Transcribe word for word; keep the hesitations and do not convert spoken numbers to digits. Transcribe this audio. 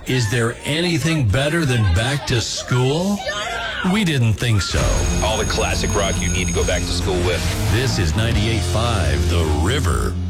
Is there anything better than back to school? We didn't think so. All the classic rock you need to go back to school with. This is ninety-eight point five The River.